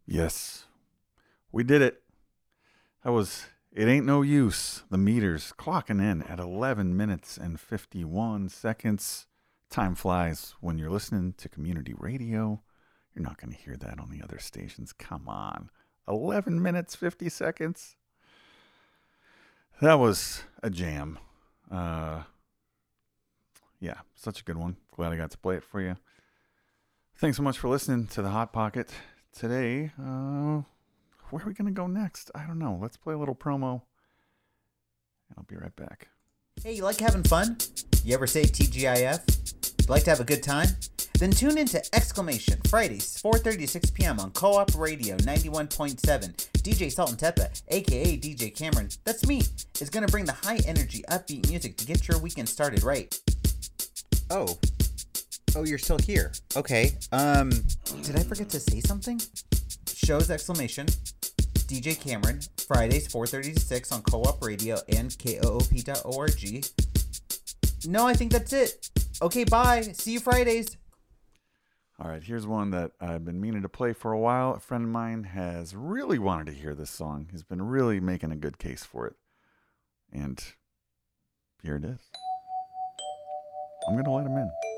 Yes, we did it. That was It Ain't No Use. The meters clocking in at 11 minutes and 51 seconds. Time flies when you're listening to community radio. You're not going to hear that on the other stations. Come on. 11 minutes, 50 seconds. That was a jam. Yeah, such a good one. Glad I got to play it for you. Thanks so much for listening to the Hot Pocket today. Where are we going to go next? I don't know. Let's play a little promo, and I'll be right back. Hey, you like having fun? You ever say TGIF? You like to have a good time? Then tune in to Exclamation Fridays, 4:30 to 6 p.m. on Co-op Radio 91.7. DJ Salt and Teppa, aka DJ Cameron, that's me, is going to bring the high energy, upbeat music to get your weekend started right. Oh, you're still here. Okay, did I forget to say something? Shows Exclamation, DJ Cameron, Fridays 4:30 to 6 on Co-op Radio and KOOP.org. No, I think that's it. Okay, bye. See you Fridays. All right, here's one that I've been meaning to play for a while. A friend of mine has really wanted to hear this song. He's been really making a good case for it. And here it is. I'm going to let him in.